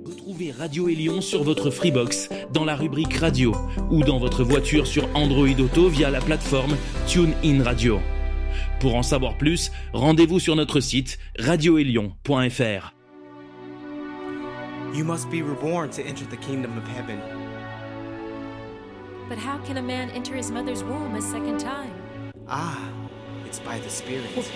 Retrouvez Radio Élion sur votre Freebox, dans la rubrique Radio, ou dans votre voiture sur Android Auto via la plateforme TuneIn Radio. Pour en savoir plus, rendez-vous sur notre site radioélion.fr. You must be reborn to enter the kingdom of heaven. But how can a man enter his mother's womb a second time? Ah, it's by the Spirit.